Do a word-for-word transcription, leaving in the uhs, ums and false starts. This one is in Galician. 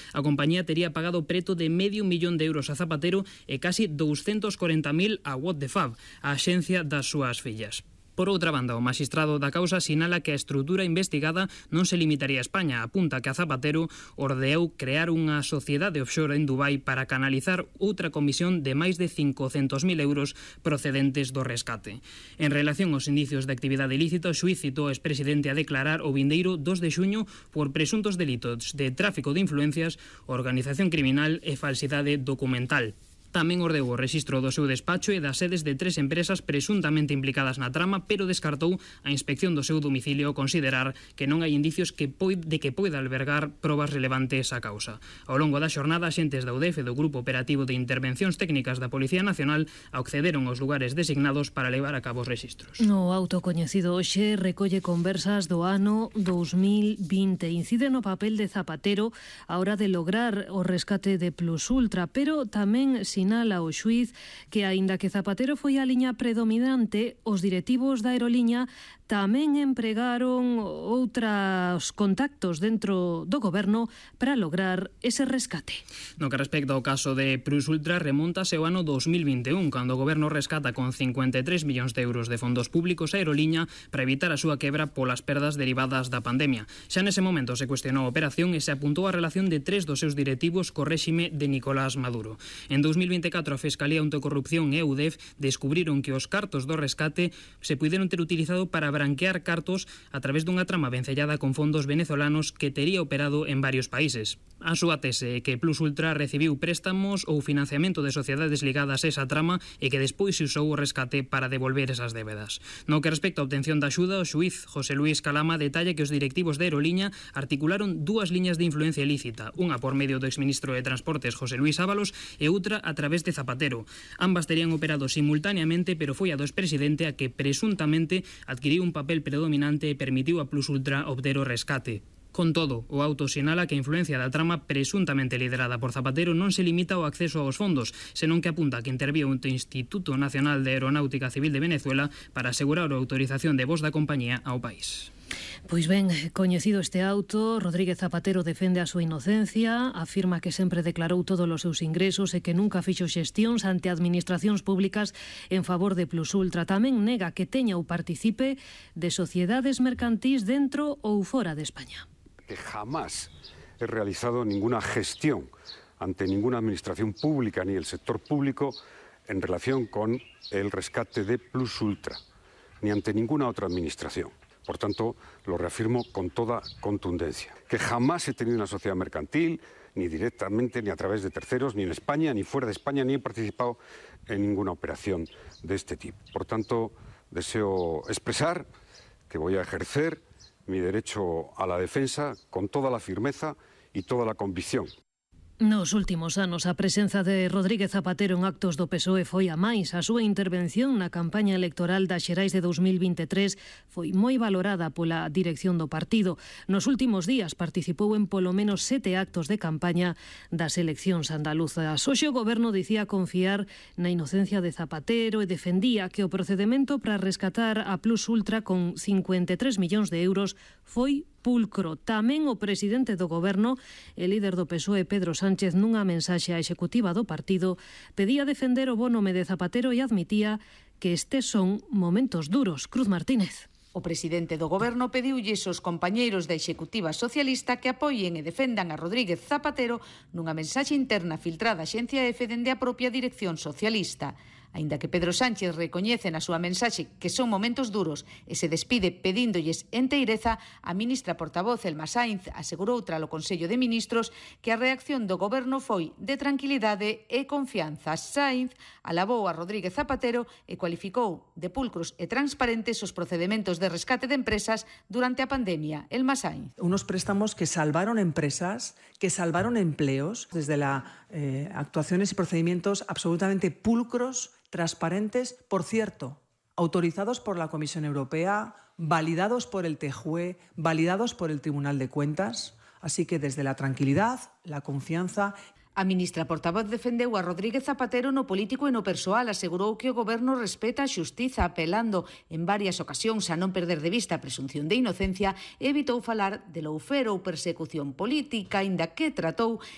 A compañía tería pagado preto de medio millón de euros a Zapatero e casi doscientos corenta mil a What the Fab, a axencia das súas fillas. Por outra banda, o magistrado da causa sinala que a estrutura investigada non se limitaría a España. Apunta que a Zapatero ordeou crear unha sociedade offshore en Dubai para canalizar outra comisión de máis de cincocentos mil euros procedentes do rescate. En relación aos indicios de actividade ilícita, o xuíz citou ao expresidente a declarar o vindeiro dos de xuño por presuntos delitos de tráfico de influencias, organización criminal e falsidade documental. Tamén ordeou o rexistro do seu despacho e das sedes de tres empresas presuntamente implicadas na trama, pero descartou a inspección do seu domicilio ao considerar que non hai indicios que poid, de que poida albergar probas relevantes á causa. Ao longo da xornada, xentes da U D E F e do Grupo Operativo de Intervencións Técnicas da Policía Nacional accederon aos lugares designados para levar a cabo os rexistros. No auto coñecido hoxe recolle conversas do ano dous mil vinte. Incide no papel de Zapatero a hora de lograr o rescate de Plus Ultra, pero tamén sinala o xuíz que, aínda que Zapatero foi a liña predominante, os directivos da aeroliña tamén empregaron outros contactos dentro do goberno para lograr ese rescate. No que respecta ao caso de Plus Ultra, remontase ao ano dous mil vinte e un, cando o goberno rescata con cincuenta e tres millóns de euros de fondos públicos a aeroliña para evitar a súa quebra polas perdas derivadas da pandemia. Xa nese momento se cuestionou a operación e se apuntou a relación de tres dos seus directivos co réxime de Nicolás Maduro. En dous mil vinte e catro, a Fiscalía Anticorrupción e a U D E F descubriron que os cartos do rescate se puideron ter utilizado para branquear cartos a través dunha trama vencellada con fondos venezolanos que tería operado en varios países. A súa tese é que Plus Ultra recibiu préstamos ou financiamento de sociedades ligadas a esa trama e que despois se usou o rescate para devolver esas débedas. No que respecta a obtención da axuda, o xuíz José Luis Calama detalla que os directivos da aeroliña articularon dúas liñas de influencia ilícita, unha por medio do exministro de Transportes José Luis Ábalos e outra a través de Zapatero. Ambas terían operado simultaneamente, pero foi a do expresidente a que presuntamente adquiriu un papel predominante e permitiu a Plus Ultra obter o rescate. Con todo, o auto sinala que a influencia da trama presuntamente liderada por Zapatero non se limita ao acceso aos fondos, senón que apunta que interviu o Instituto Nacional de Aeronáutica Civil de Venezuela para asegurar a autorización de voos da compañía ao país. Pois ben, coñecido este auto, Rodríguez Zapatero defende a súa inocencia, afirma que sempre declarou todos os seus ingresos e que nunca fixo xestións ante administracións públicas en favor de Plus Ultra. Tamén nega que teña ou participe de sociedades mercantís dentro ou fora de España. Que jamás he realizado ninguna gestión ante ninguna administración pública ni el sector público en relación con el rescate de Plus Ultra, ni ante ninguna otra administración. Por tanto, lo reafirmo con toda contundencia. Que jamás he tenido una sociedad mercantil, ni directamente, ni a través de terceros, ni en España, ni fuera de España, ni he participado en ninguna operación de este tipo. Por tanto, deseo expresar que voy a ejercer mi derecho a la defensa con toda la firmeza y toda la convicción. Nos últimos anos, a presenza de Rodríguez Zapatero en actos do P S O E foi a máis. A súa intervención na campaña electoral das xerais de dous mil vinte e tres foi moi valorada pola dirección do partido. Nos últimos días participou en polo menos sete actos de campaña das eleccións andaluzas. Hoxe o goberno dicía confiar na inocencia de Zapatero e defendía que o procedemento para rescatar a Plus Ultra con cincuenta e tres millóns de euros foi pulcro. Tamén o presidente do goberno, e líder do P S O E, Pedro Sánchez, nunha mensaxe á executiva do partido, pedía defender o bo nome de Zapatero e admitía que estes son momentos duros. Cruz Martínez. O presidente do goberno pediulles aos compañeiros da executiva socialista que apoien e defendan a Rodríguez Zapatero nunha mensaxe interna filtrada a Axencia Efe dende a propia dirección socialista. Aínda que Pedro Sánchez recoñece na súa mensaxe que son momentos duros e se despide pedíndolles enteireza, a ministra portavoz Elma Sainz asegurou tralo Consello de Ministros que a reacción do goberno foi de tranquilidade e confianza. Sainz alabou a Rodríguez Zapatero e cualificou de pulcros e transparentes os procedementos de rescate de empresas durante a pandemia. Elma Sainz. Unos préstamos que salvaron empresas, que salvaron empleos, desde la eh, actuaciones y procedimientos absolutamente pulcros, transparentes, por cierto, autorizados por la Comisión Europea, validados por el T J U E, validados por el Tribunal de Cuentas. Así que desde la tranquilidad, la confianza. A ministra portavoz defendeu a Rodríguez Zapatero no político e no persoal, asegurou que o goberno respeta a xustiza, apelando en varias ocasións a non perder de vista a presunción de inocencia, e evitou falar de loufer ou persecución política, aínda que tratou